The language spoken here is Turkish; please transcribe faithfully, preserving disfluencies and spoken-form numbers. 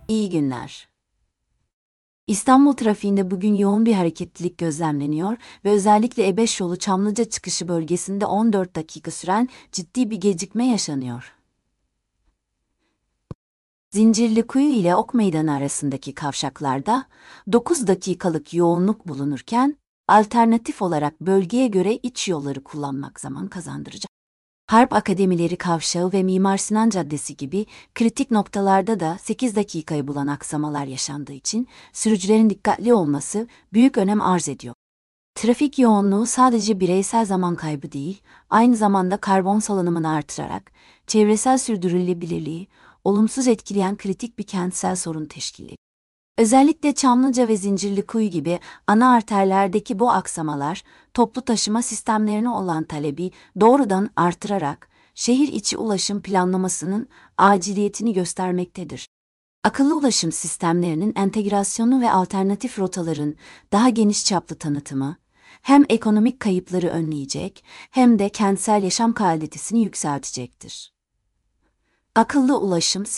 İyi günler. İstanbul trafiğinde bugün yoğun bir hareketlilik gözlemleniyor ve özellikle E beş yolu Çamlıca çıkışı bölgesinde on dört dakika süren ciddi bir gecikme yaşanıyor. Zincirlikuyu ile Ok Meydanı arasındaki kavşaklarda dokuz dakikalık yoğunluk bulunurken, alternatif olarak bölgeye göre iç yolları kullanmak zaman kazandıracak. Harp Akademileri Kavşağı ve Mimar Sinan Caddesi gibi kritik noktalarda da sekiz dakikayı bulan aksamalar yaşandığı için sürücülerin dikkatli olması büyük önem arz ediyor. Trafik yoğunluğu sadece bireysel zaman kaybı değil, aynı zamanda karbon salınımını artırarak çevresel sürdürülebilirliği olumsuz etkileyen kritik bir kentsel sorun teşkil ediyor. Özellikle Çamlıca ve Zincirlikuyu gibi ana arterlerdeki bu aksamalar, toplu taşıma sistemlerine olan talebi doğrudan artırarak şehir içi ulaşım planlamasının aciliyetini göstermektedir. Akıllı ulaşım sistemlerinin entegrasyonu ve alternatif rotaların daha geniş çaplı tanıtımı, hem ekonomik kayıpları önleyecek hem de kentsel yaşam kalitesini yükseltecektir. Akıllı ulaşım